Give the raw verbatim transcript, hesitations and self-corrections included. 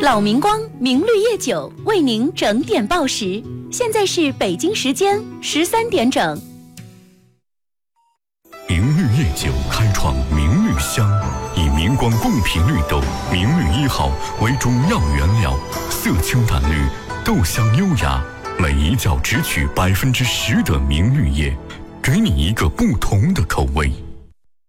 老明光明绿叶酒为您整点报时，现在是北京时间十三点整。 明绿叶酒开创明绿香，以明光贡品绿豆明绿一号为主要原料，色清淡绿，豆香优雅，每一窖只取百分之十的明绿叶，给你一个不同的口味。